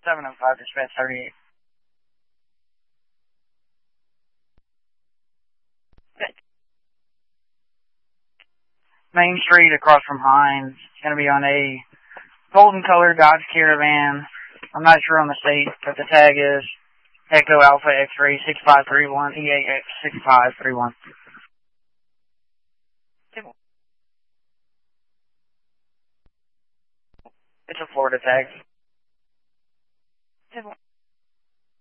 705 dispatch 38. Main Street across from Hines. It's going to be on a golden colored Dodge Caravan. I'm not sure on the state, but the tag is Echo Alpha X-Ray 6531 EAX 6531. It's a Florida tag.